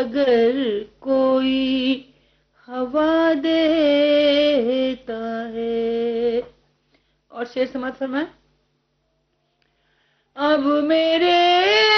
अगर कोई हवा देता है। और शेर समाप्त फरमाए। अब मेरे